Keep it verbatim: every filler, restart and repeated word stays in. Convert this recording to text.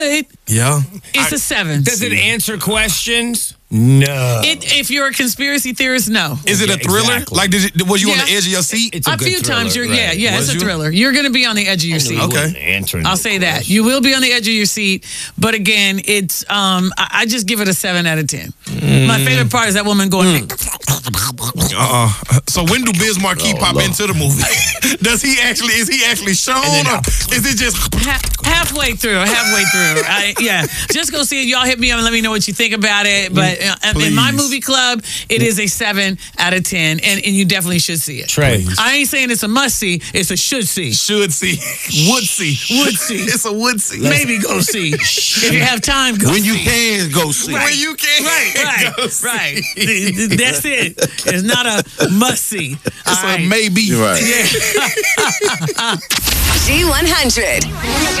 Yeah. It's I- a seven. Does it answer questions? No. It, if you're a conspiracy theorist, no. Is it a Yeah, thriller? exactly. Like, did it, was you on Yeah. the edge of your seat? It's a, A good few thriller, times, you're right. yeah, yeah. Was it's a you? thriller. You're going to be on the edge of your seat. Okay. Answering I'll the say that. question. You will be on the edge of your seat, but again, it's um I, I just give it a seven out of ten. My favorite part is that woman going. Uh-uh. So when do Biz Marquis Oh, pop Lord. into the movie? Does he actually, is he actually shown then- or is it just... Ha- halfway through, halfway through. I, yeah, just go see it. Y'all hit me up and let me know what you think about it. But uh, in my Please. movie club, it is a seven out of ten, and, and you definitely should see it. Trey. I ain't saying it's a must see; it's a should see. Should see. Would see. Would see. It's a would see. Maybe go see if you have time. Go When you see. can go see. When you can. Right, right, go see. right. Th- th- That's it. It's not a must see. It's a maybe. Right. Yeah. G one hundred.